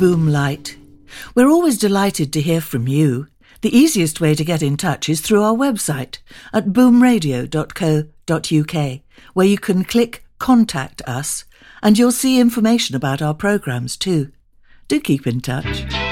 Boom Light. We're always delighted to hear from you. The easiest way to get in touch is through our website at boomradio.co.uk, where you can click Contact Us, and you'll see information about our programmes too. Do keep in touch.